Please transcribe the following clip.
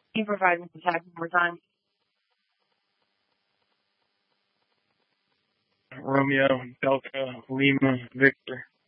Can you provide me the tag one more time? Romeo, Delta, Lima, Victor.